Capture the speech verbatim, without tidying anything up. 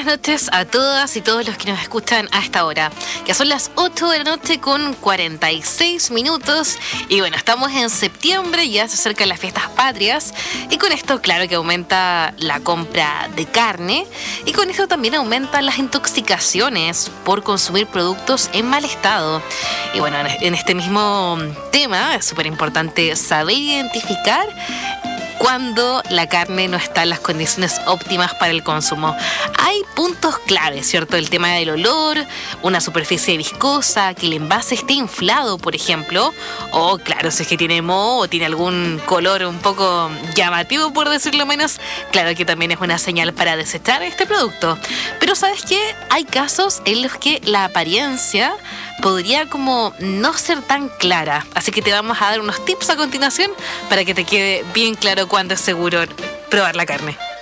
noches a todas y todos los que nos escuchan a esta hora. Ya son las ocho de la noche con cuarenta y seis minutos. Y bueno, estamos en septiembre, ya se acercan las fiestas patrias. Y con esto, claro que aumenta la compra de carne. Y con esto también aumentan las intoxicaciones por consumir productos en mal estado. Y bueno, en este mismo tema es súper importante saber identificar cuando la carne no está en las condiciones óptimas para el consumo. Hay puntos claves, ¿cierto? El tema del olor, una superficie viscosa, que el envase esté inflado, por ejemplo, o claro, si es que tiene moho o tiene algún color un poco llamativo, por decirlo menos, claro que también es una señal para desechar este producto. Pero ¿sabes qué? Hay casos en los que la apariencia podría como no ser tan clara. Así que te vamos a dar unos tips a continuación para que te quede bien claro cuándo es seguro probar la carne.